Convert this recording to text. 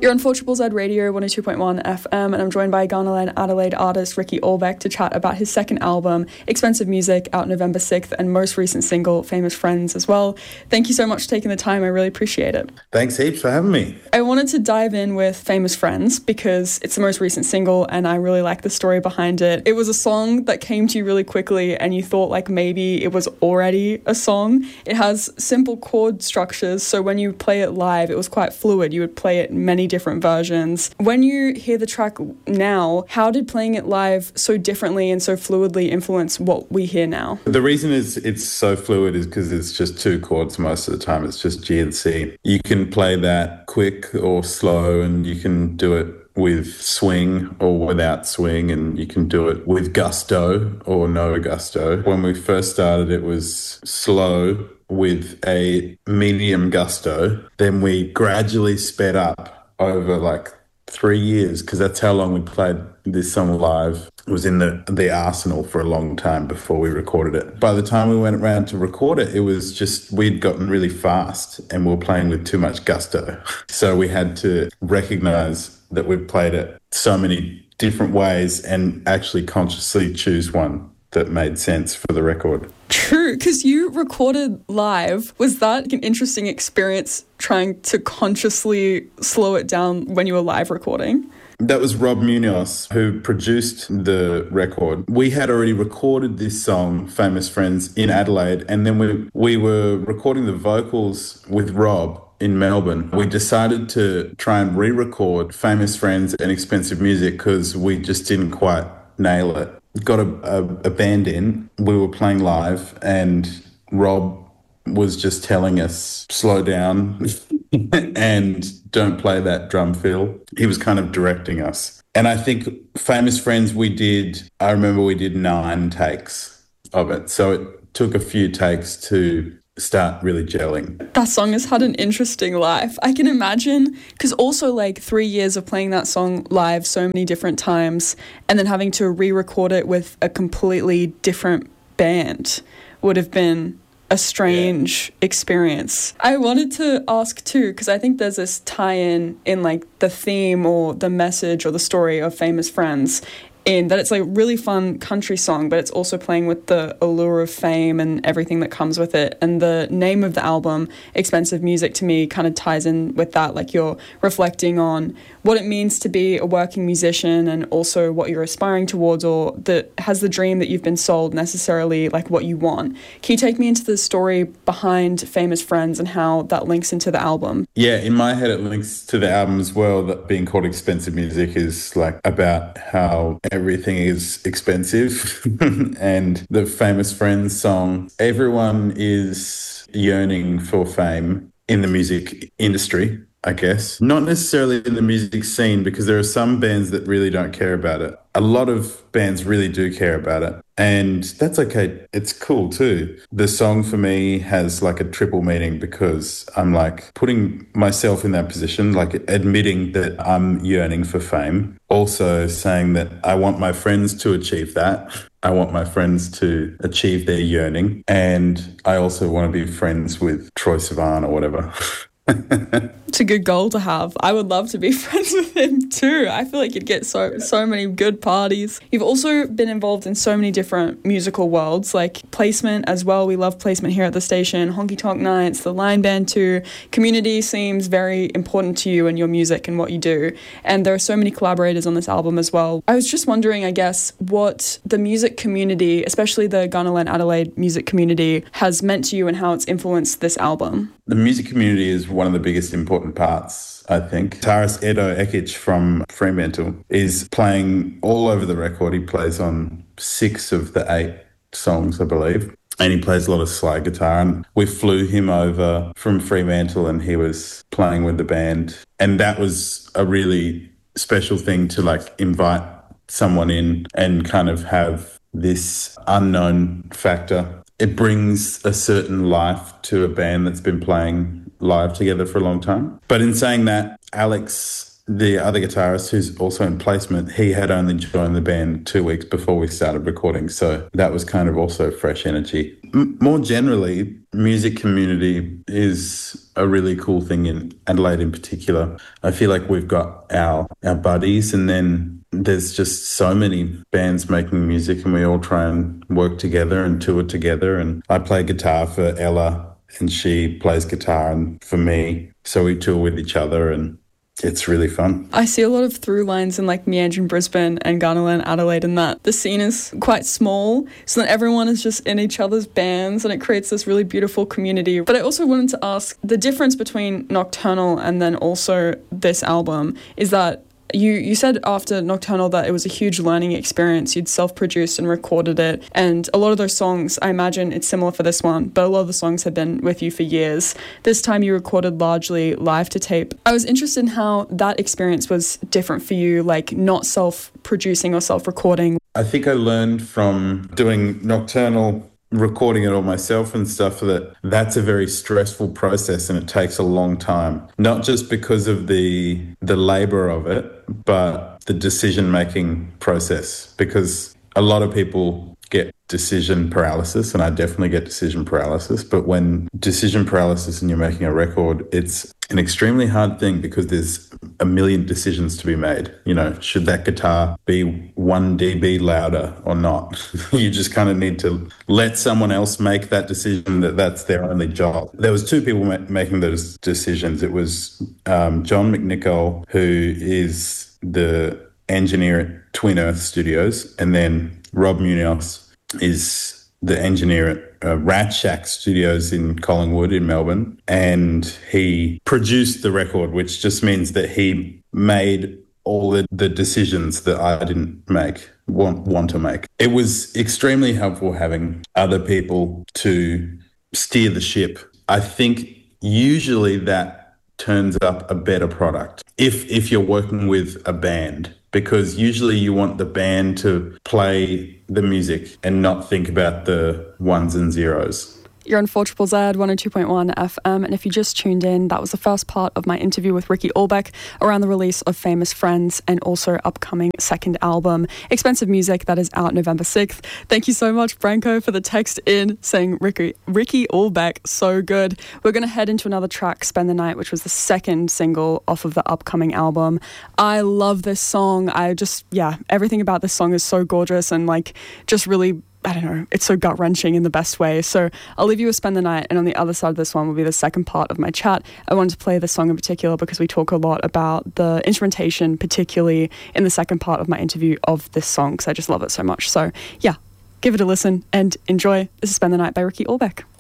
You're on 4ZZZ Radio 102.1 FM, and I'm joined by Ghana Adelaide artist Ricky Allbeck to chat about his second album, Expensive Music, out November 6th, and most recent single, Famous Friends, as well. Thank you so much for taking the time. I really appreciate it. Thanks heaps for having me. I wanted to dive in with Famous Friends because it's the most recent single, and I really like the story behind it. It was a song that came to you really quickly, and you thought like maybe it was already a song. It has simple chord structures, so when you play it live, it was quite fluid. You would play it in many different versions. When you hear the track now, how did playing it live so differently and so fluidly influence what we hear now? The reason it's so fluid is because it's just two chords most of the time. It's just G and C. You can play that quick or slow, and you can do it with swing or without swing, and you can do it with gusto or no gusto. When we first started, it was slow with a medium gusto. Then we gradually sped up over like 3 years, because that's how long we played this song live. It was in the arsenal for a long time before we recorded it. By the time we went around to record it, it was just we'd gotten really fast and we were playing with too much gusto. So we had to recognize that we'd played it so many different ways and actually consciously choose one that made sense for the record. True, because you recorded live. Was that an interesting experience trying to consciously slow it down when you were live recording? That was Rob Munoz, who produced the record. We had already recorded this song, Famous Friends, in Adelaide, and then we were recording the vocals with Rob in Melbourne. We decided to try and re-record Famous Friends and Expensive Music because we just didn't quite nail it. Got a band in, we were playing live, and Rob was just telling us, slow down and don't play that drum fill. He was kind of directing us. And I think Famous Friends I remember we did 9 takes of it. So it took a few takes to start really gelling. That song has had an interesting life. I can imagine, because also like 3 years of playing that song live so many different times and then having to re-record it with a completely different band would have been a strange experience. I wanted to ask too, because I think there's this tie-in in like the theme or the message or the story of Famous Friends, in that it's like a really fun country song, but it's also playing with the allure of fame and everything that comes with it. And the name of the album, Expensive Music, to me kind of ties in with that. Like you're reflecting on what it means to be a working musician and also what you're aspiring towards, or that has the dream that you've been sold necessarily like what you want. Can you take me into the story behind Famous Friends and how that links into the album? Yeah, in my head it links to the album as well. That being called Expensive Music is like about how everything is expensive. And the Famous Friends song, everyone is yearning for fame in the music industry, I guess. Not necessarily in the music scene, because there are some bands that really don't care about it. A lot of bands really do care about it. And that's okay. It's cool too. The song for me has like a triple meaning, because I'm like putting myself in that position, like admitting that I'm yearning for fame. Also saying that I want my friends to achieve that. I want my friends to achieve their yearning. And I also want to be friends with Troye Sivan or whatever. It's a good goal to have. I would love to be friends with him too. I feel like you'd get so many good parties. You've also been involved in so many different musical worlds, like placement as well. We love placement here at the station, Honky Tonk Nights, the Line Band too. Community seems very important to you and your music and what you do. And there are so many collaborators on this album as well. I was just wondering, I guess, what the music community, especially the Ghana Adelaide music community, has meant to you and how it's influenced this album. The music community is one of the biggest important parts, I think. Guitarist Edo Ekic from Fremantle is playing all over the record. He plays on 6 of the 8 songs, I believe. And he plays a lot of slide guitar. And we flew him over from Fremantle and he was playing with the band. And that was a really special thing to like invite someone in and kind of have this unknown factor. It brings a certain life to a band that's been playing live together for a long time. But in saying that, Alex the other guitarist, who's also in Placement, he had only joined the band 2 weeks before we started recording. So that was kind of also fresh energy. More generally, music community is a really cool thing in Adelaide in particular. I feel like we've got our buddies, and then there's just so many bands making music, and we all try and work together and tour together. And I play guitar for Ella, and she plays guitar and for me. So we tour with each other, and it's really fun. I see a lot of through lines in like Meandering Brisbane and Garnerland Adelaide, in that the scene is quite small, so that everyone is just in each other's bands, and it creates this really beautiful community. But I also wanted to ask, the difference between Nocturnal and then also this album is that you said after Nocturnal that it was a huge learning experience. You'd self-produced and recorded it, and a lot of those songs, I imagine it's similar for this one, but a lot of the songs have been with you for years. This time you recorded largely live to tape. I was interested in how that experience was different for you, like not self-producing or self-recording. I think I learned from doing Nocturnal, recording it all myself and stuff, that's a very stressful process, and it takes a long time, not just because of the labor of it, but the decision-making process, because a lot of people get decision paralysis, and I definitely get decision paralysis. But when decision paralysis and you're making a record, it's an extremely hard thing, because there's a million decisions to be made. You know, should that guitar be 1 dB louder or not? You just kind of need to let someone else make that decision, that's their only job. There was 2 people making those decisions. It was John McNichol, who is the engineer at Twin Earth Studios, and then Rob Munoz is the engineer at Rat Shack Studios in Collingwood in Melbourne, and he produced the record, which just means that he made all the decisions that I didn't want to make. It was extremely helpful having other people to steer the ship. I think usually that turns up a better product if you're working with a band, because usually you want the band to play the music and not think about the ones and zeros. You're on 4ZZZ 102.1 FM, and if you just tuned in, that was the first part of my interview with Ricky Ulbeck around the release of Famous Friends and also upcoming second album, Expensive Music, that is out November 6th. Thank you so much, Branko, for the text in saying Ricky Ulbeck, so good. We're going to head into another track, Spend the Night, which was the second single off of the upcoming album. I love this song. Everything about this song is so gorgeous and just really, I don't know, it's so gut-wrenching in the best way. So I'll leave you with Spend the Night, and on the other side of this one will be the second part of my chat. I wanted to play this song in particular because we talk a lot about the instrumentation, particularly in the second part of my interview of this song, because I just love it so much. So yeah, give it a listen and enjoy. This is Spend the Night by Ricky Ulbeck.